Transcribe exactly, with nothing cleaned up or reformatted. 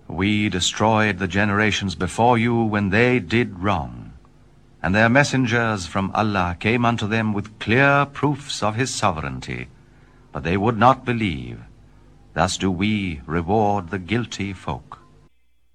We destroyed the generations before you when they did wrong, and their messengers from Allah came unto them with clear proofs of His sovereignty, but they would not believe. Thus do we reward the guilty folk.